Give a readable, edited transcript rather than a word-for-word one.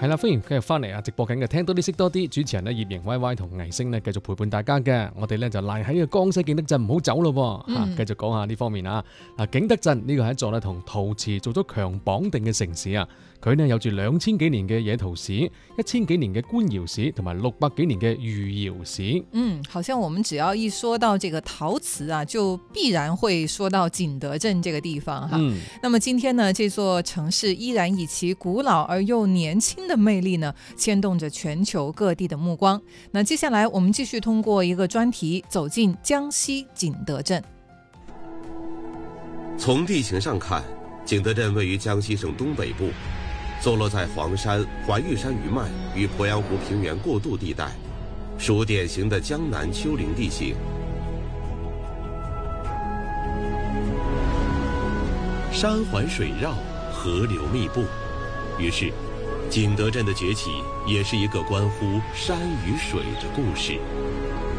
係啦，歡迎繼續翻嚟啊！直播緊嘅聽多啲識多啲，主持人咧葉瑩 Y Y 同倪星咧繼續陪伴大家嘅。我哋咧就賴喺個江西景德鎮唔好走咯喎，繼續講下呢方面啊。嗱，景德鎮呢個係一座咧同陶瓷做咗強綁定嘅城市啊。佢呢有住2000幾年嘅野陶史，1000幾年嘅官窯史，同埋600幾年嘅御窯史。 好像我們只要一說到這個陶瓷啊，就必然會說到景德鎮這個地方哈。那麼今天呢，這座城市依然以其古老而又年輕的魅力呢，牽動着全球各地的目光。那接下來我們繼續通過一個專題走進江西景德鎮。 從地形上看，景德鎮位於江西省東北部，坐落在黃山、環玉山餘脈與鄱陽湖平原過渡地帶，屬典型的江南丘陵地形。山環水繞，河流密布，於是景德鎮的崛起也是一個關乎山與水的故事。